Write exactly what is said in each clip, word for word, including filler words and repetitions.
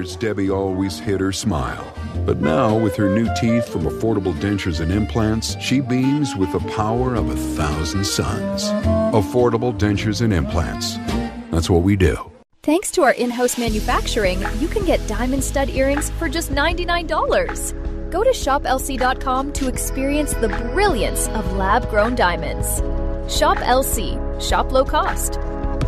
years, Debbie always hid her smile. But now, with her new teeth from Affordable Dentures and Implants, she beams with the power of a thousand suns. Affordable Dentures and Implants. That's what we do. Thanks to our in-house manufacturing, you can get diamond stud earrings for just ninety-nine dollars. Go to shop L C dot com to experience the brilliance of lab-grown diamonds. Shop L C. Shop low cost.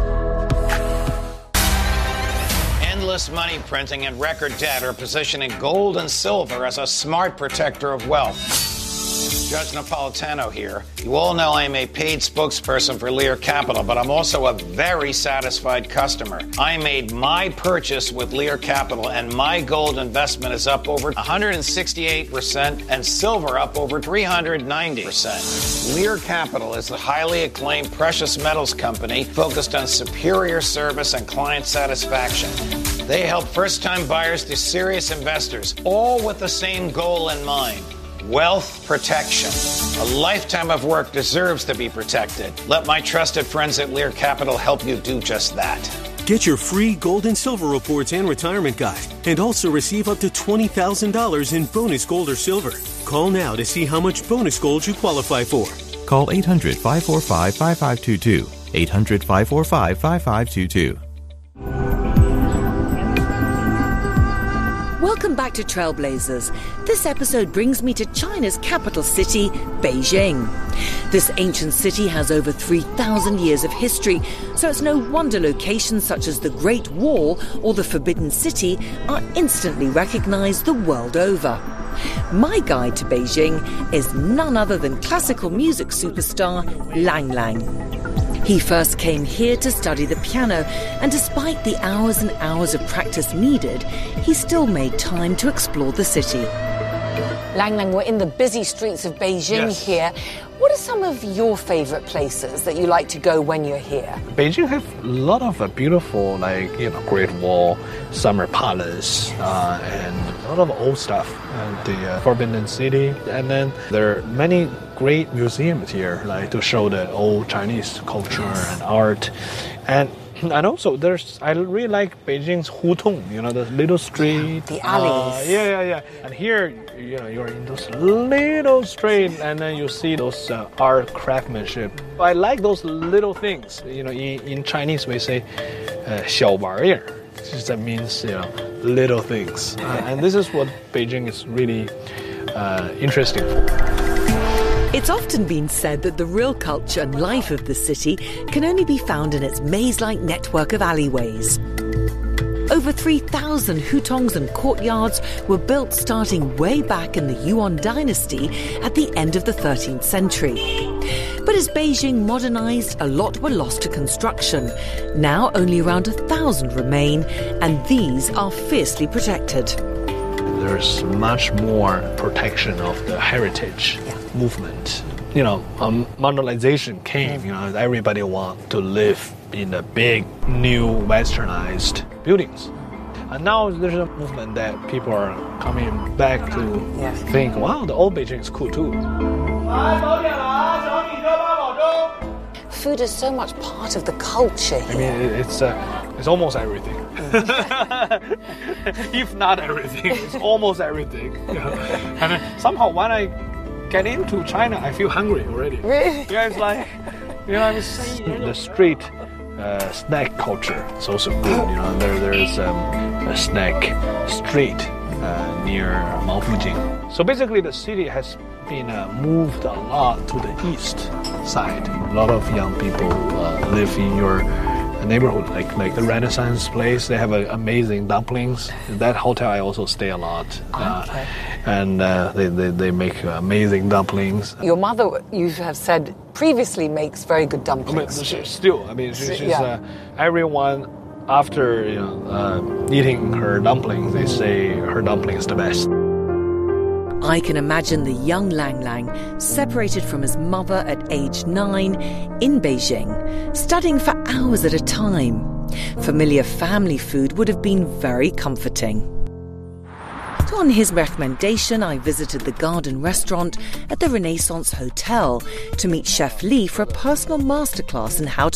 Endless money printing and record debt are positioning gold and silver as a smart protector of wealth. Judge Napolitano here. You all know I'm a paid spokesperson for Lear Capital, but I'm also a very satisfied customer. I made my purchase with Lear Capital, and my gold investment is up over one hundred sixty-eight percent and silver up over three hundred ninety percent. Lear Capital is a highly acclaimed precious metals company focused on superior service and client satisfaction. They help first-time buyers to serious investors, all with the same goal in mind. Wealth protection. A lifetime of work deserves to be protected. Let my trusted friends at Lear Capital help you do just that. Get your free gold and silver reports and retirement guide, and also receive up to twenty thousand dollars in bonus gold or silver. Call now to see how much bonus gold you qualify for. Call eight hundred, five four five, five five two two. eight hundred, five four five, five five two two. Welcome back to Trailblazers. This episode brings me to China's capital city, Beijing. This ancient city has over three thousand years of history, so it's no wonder locations such as the Great Wall or the Forbidden City are instantly recognized the world over. My guide to Beijing is none other than classical music superstar Lang Lang. He first came here to study the piano, and despite the hours and hours of practice needed, he still made time to explore the city. Lang Lang, we're in the busy streets of Beijing Yes. here. What are some of your favorite places that you like to go when you're here? Beijing has a lot of uh, beautiful, like, you know, Great Wall, Summer Palace, uh, and a lot of old stuff. And the uh, Forbidden City. And then there are many great museums here, like to show the old Chinese culture and art. And and also there's, I really like Beijing's Hutong, you know, the little street. The alleys. Uh, yeah, yeah, yeah. And here, you know, you're in those little street, and then you see those uh, art craftsmanship. I like those little things. You know, in, in Chinese we say uh, 小玩意儿. That means, you know, little things. Uh, and this is what Beijing is really uh, interesting for. It's often been said that the real culture and life of the city can only be found in its maze-like network of alleyways. Over three thousand hutongs and courtyards were built starting way back in the Yuan dynasty at the end of the thirteenth century. But as Beijing modernized, a lot were lost to construction. Now only around a thousand remain, and these are fiercely protected. There's much more protection of the heritage Yeah. movement. You know, um, modernization came, you know, everybody wants to live in the big, new, westernized buildings. And now there's a movement that people are coming back to Yes. think, wow, the old Beijing is cool too. Food is so much part of the culture I here. mean, it- it's uh, it's almost everything. If not everything, it's almost everything. You know? And then somehow when I get into China, I feel hungry already. Really? Yeah, it's like, you know, I'm saying the street uh, snack culture is also good. You know, there there's um, a snack street uh, near Maofujing. So basically, the city has been uh, moved a lot to the east side. A lot of young people uh, live in your neighborhood, like like the Renaissance place. They have uh, amazing dumplings. In that hotel, I also stay a lot. Uh, Okay. And uh, they, they, they make amazing dumplings. Your mother, you have said previously, makes very good I mean, dumplings. she- still, I mean, she, S- she's yeah. uh, everyone after you know uh, eating her dumplings, they say her dumpling is the best. I can imagine the young Lang Lang, separated from his mother at age nine, in Beijing, studying for hours at a time. Familiar family food would have been very comforting. On his recommendation, I visited the Garden restaurant at the Renaissance Hotel to meet Chef Li for a personal masterclass in how to